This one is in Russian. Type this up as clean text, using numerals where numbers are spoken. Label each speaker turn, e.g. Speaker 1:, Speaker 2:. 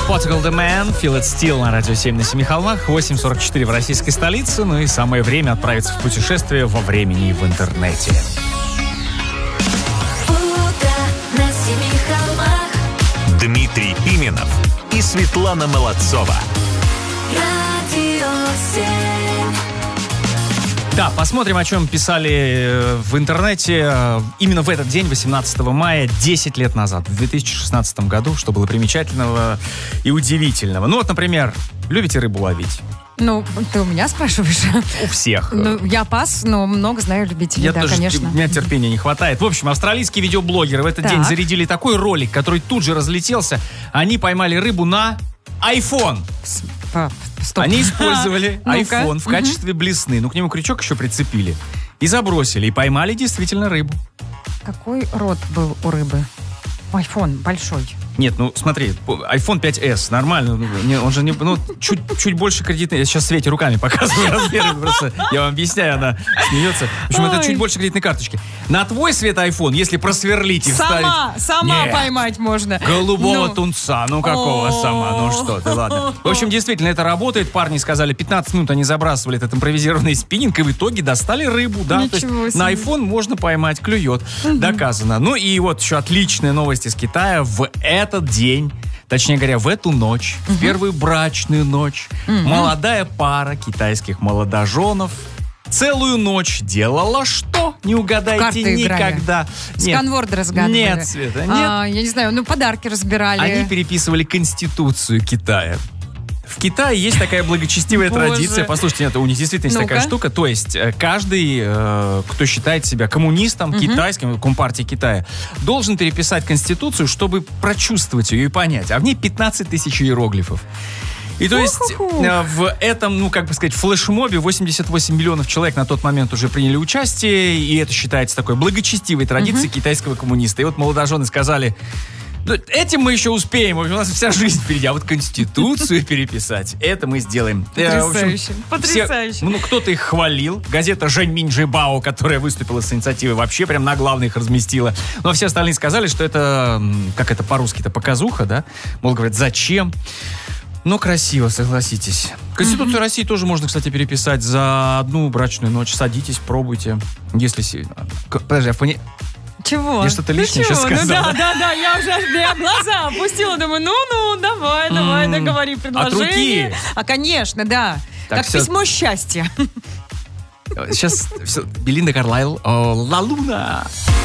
Speaker 1: Portugal The Man, Feel It Still на радио 7 на 7 холмах, 8:44 в российской столице, ну и самое время отправиться в путешествие во времени и в интернете.
Speaker 2: Дмитрий Пименов и Светлана Молодцова.
Speaker 1: Да, посмотрим, о чем писали в интернете именно в этот день, 18 мая, 10 лет назад, в 2016 году, что было примечательного и удивительного. Ну вот, например, любите рыбу ловить?
Speaker 3: Ну, ты у меня спрашиваешь?
Speaker 1: У всех.
Speaker 3: Ну, я пас, но много знаю любителей, да, конечно.
Speaker 1: У меня терпения не хватает. В общем, австралийские видеоблогеры в этот день зарядили такой ролик, который тут же разлетелся. Они поймали рыбу на iPhone.
Speaker 3: Стоп.
Speaker 1: Они использовали iPhone в качестве блесны. Ну, к нему крючок еще прицепили. И забросили. И поймали действительно рыбу.
Speaker 3: Какой рот был у рыбы? iPhone большой.
Speaker 1: Нет, ну смотри, iPhone 5s, нормально, он же не, ну, чуть больше кредитный, я сейчас Свете руками показываю размеры, просто я вам объясняю, она смеется. В общем, это чуть больше кредитной карточки. На твой, Света, iPhone, если просверлить и вставить...
Speaker 3: Сама поймать можно.
Speaker 1: Голубого тунца, ну какого сама, ну что ты, ладно. В общем, действительно, это работает, парни сказали, 15 минут они забрасывали этот импровизированный спиннинг, и в итоге достали рыбу, да, то есть на iPhone можно поймать, клюет, доказано. Ну и вот еще отличная новость из Китая, в этот день, точнее говоря, в эту ночь, в первую брачную ночь, молодая пара китайских молодоженов целую ночь делала что? Не угадайте никогда.
Speaker 3: Сканворд разгадывали.
Speaker 1: Нет, Света, нет.
Speaker 3: Я не знаю, ну подарки разбирали.
Speaker 1: Они переписывали Конституцию Китая. В Китае есть такая благочестивая традиция. Послушайте, это у них действительно есть такая штука. То есть каждый, кто считает себя коммунистом китайским, Компартией Китая, должен переписать Конституцию, чтобы прочувствовать ее и понять. А в ней 15 тысяч иероглифов. И то есть в этом, ну, как бы сказать, флешмобе 88 миллионов человек на тот момент уже приняли участие, и это считается такой благочестивой традицией китайского коммуниста. И вот молодожены сказали... Ну, этим мы еще успеем, у нас вся жизнь впереди, а вот Конституцию переписать, это мы сделаем.
Speaker 3: Потрясающе, потрясающе.
Speaker 1: Ну, кто-то их хвалил, газета «Жэньминь Жибао», которая выступила с инициативой, вообще прям на главной их разместила. Ну, а все остальные сказали, что это, как это по-русски-то, показуха, да? Мол, говорят, зачем? Но красиво, согласитесь. Конституцию России тоже можно, кстати, переписать за одну брачную ночь. Садитесь, пробуйте. Если... Подожди,
Speaker 3: Чего?
Speaker 1: Я что-то лишнее сейчас сказал.
Speaker 3: Да, я глаза опустила, думаю, давай, договори предложение.
Speaker 1: От руки?
Speaker 3: Конечно, да. Так как письмо счастья.
Speaker 1: Сейчас Белинда Карлайл, «Ла Луна».